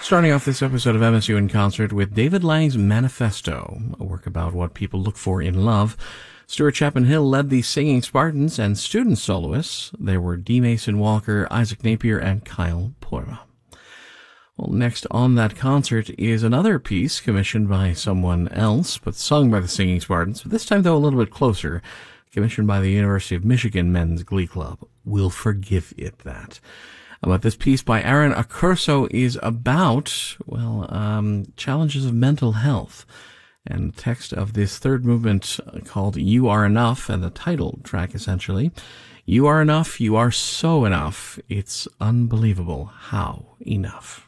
Starting off this episode of MSU in Concert with David Lang's Manifesto, a work about what people look for in love. Stuart Chapman Hill led the Singing Spartans, and student soloists, there were D. Mason Walker, Isaac Napier, and Kyle Porma. Well, next on that concert is another piece commissioned by someone else, but sung by the Singing Spartans, but this time, though, a little bit closer, commissioned by the University of Michigan Men's Glee Club. We'll forgive it that. But this piece by Aaron Accurso is about, challenges of mental health. And the text of this third movement called You Are Enough, and the title track essentially, You are enough, you are so enough, it's unbelievable how enough.